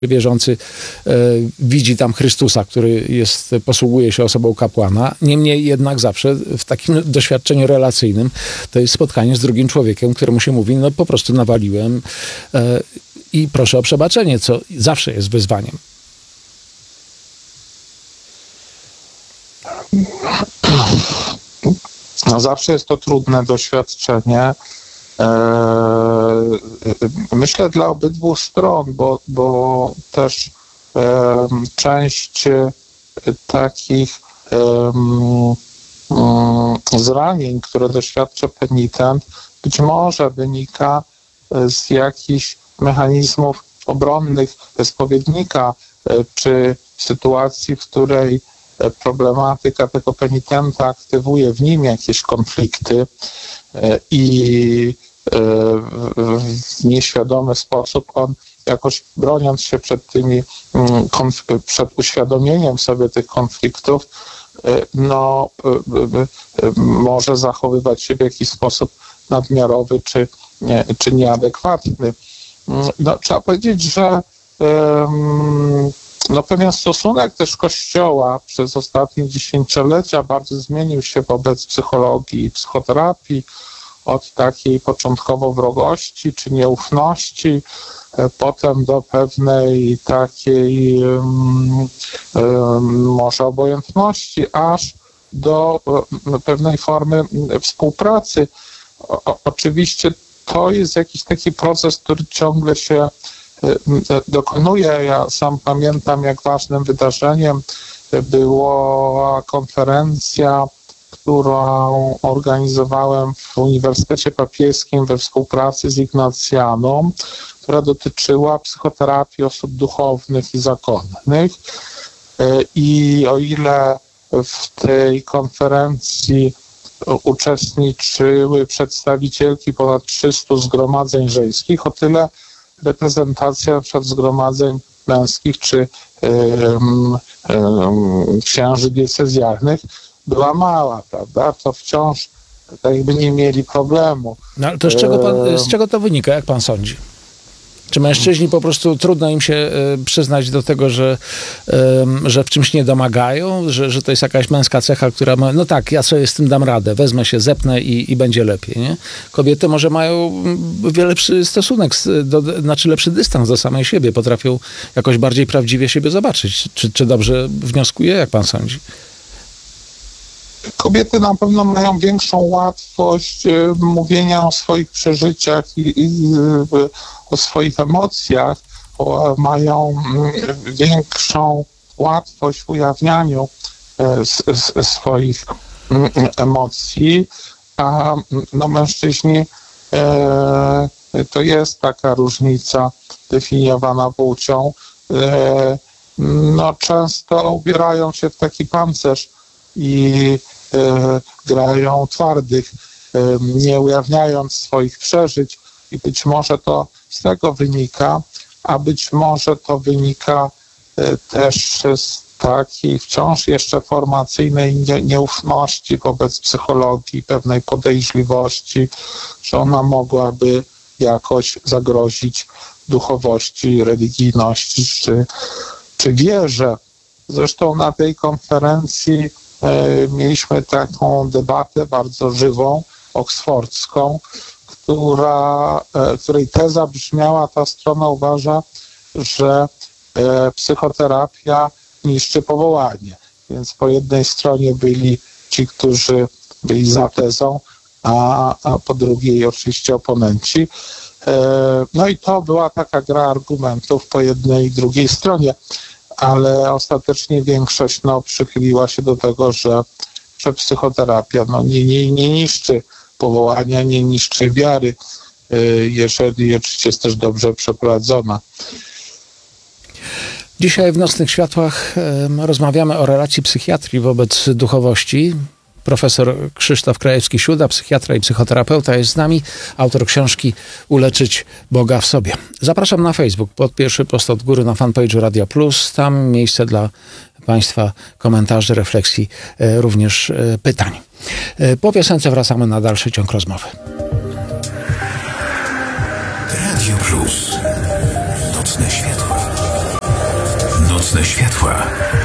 wierzący widzi tam Chrystusa, który posługuje się osobą kapłana. Niemniej jednak zawsze w takim doświadczeniu relacyjnym to jest spotkanie z drugim człowiekiem, któremu się mówi, no po prostu nawaliłem i proszę o przebaczenie, co zawsze jest wyzwaniem. No, zawsze jest to trudne doświadczenie. Myślę dla obydwu stron, bo też część takich zranień, które doświadcza penitent, być może wynika z jakichś mechanizmów obronnych spowiednika, czy sytuacji, w której problematyka tego penitenta aktywuje w nim jakieś konflikty i w nieświadomy sposób on jakoś broniąc się przed przed uświadomieniem sobie tych konfliktów, no może zachowywać się w jakiś sposób nadmiarowy czy nieadekwatny. No, trzeba powiedzieć, że no, pewien stosunek też Kościoła przez ostatnie dziesięciolecia bardzo zmienił się wobec psychologii i psychoterapii, od takiej początkowo wrogości czy nieufności, potem do pewnej takiej może obojętności, aż do pewnej formy współpracy. Oczywiście to jest jakiś taki proces, który ciągle się dokonuje. Ja sam pamiętam, jak ważnym wydarzeniem była konferencja, którą organizowałem w Uniwersytecie Papieskim we współpracy z Ignacjaną, która dotyczyła psychoterapii osób duchownych i zakonnych. I o ile w tej konferencji uczestniczyły przedstawicielki ponad 300 zgromadzeń żeńskich, o tyle reprezentacja na przykład zgromadzeń męskich czy księży diecezjalnych była mała, prawda? To wciąż tak jakby nie mieli problemu. No ale to z czego to wynika, jak pan sądzi? Czy mężczyźni po prostu trudno im się przyznać do tego, że w czymś nie domagają, że to jest jakaś męska cecha, która ma, no tak, ja sobie z tym dam radę, wezmę się, zepnę i będzie lepiej, nie? Kobiety może mają wiele lepszy stosunek, znaczy lepszy dystans do samej siebie, potrafią jakoś bardziej prawdziwie siebie zobaczyć. Czy dobrze wnioskuję, jak pan sądzi? Kobiety na pewno mają większą łatwość mówienia o swoich przeżyciach i o swoich emocjach, mają większą łatwość w ujawnianiu swoich emocji, a no, mężczyźni to jest taka różnica definiowana płcią. No, często ubierają się w taki pancerz i grają twardych, nie ujawniając swoich przeżyć i być może to z tego wynika, a być może to wynika też z takiej wciąż jeszcze formacyjnej nieufności wobec psychologii, pewnej podejrzliwości, że ona mogłaby jakoś zagrozić duchowości, religijności czy wierze. Zresztą na tej konferencji mieliśmy taką debatę bardzo żywą, oksfordzką, której teza brzmiała, ta strona uważa, że psychoterapia niszczy powołanie. Więc po jednej stronie byli ci, którzy byli za tezą, a po drugiej oczywiście oponenci. No i to była taka gra argumentów po jednej i drugiej stronie, ale ostatecznie większość przychyliła się do tego, że psychoterapia nie niszczy powołania, nie niszczy wiary, jeżeli oczywiście jest też dobrze przeprowadzona. Dzisiaj w Nocnych Światłach rozmawiamy o relacji psychiatrii wobec duchowości. Profesor Krzysztof Krajewski-Siuda, psychiatra i psychoterapeuta, jest z nami, autor książki Uleczyć Boga w sobie. Zapraszam na Facebook, pod pierwszy post od góry na fanpage'u Radia Plus. Tam miejsce dla państwa komentarzy, refleksji, również pytań. Po piosence wracamy na dalszy ciąg rozmowy. Radio Plus. Nocne Światła. Mocne światła.